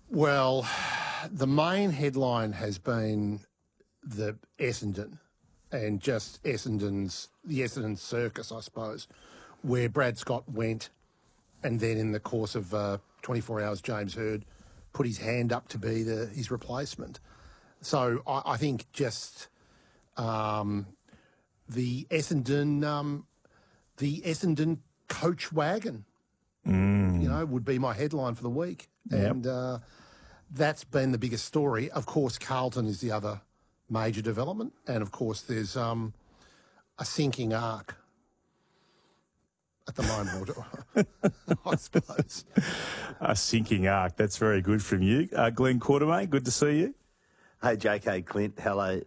Well, the main headline has been the Essendon and just the Essendon circus, I suppose, where Brad Scott went and then in the course of 24 hours, James Hird put his hand up to be his replacement. So I think just the Essendon coach wagon, would be my headline for the week. Yep. And that's been the biggest story. Of course, Carlton is the other major development. And, of course, there's a sinking ark at the moment, I suppose. A sinking ark. That's very good from you. Glenn Quartermain, good to see you. Hey, JK, Clint. Hello,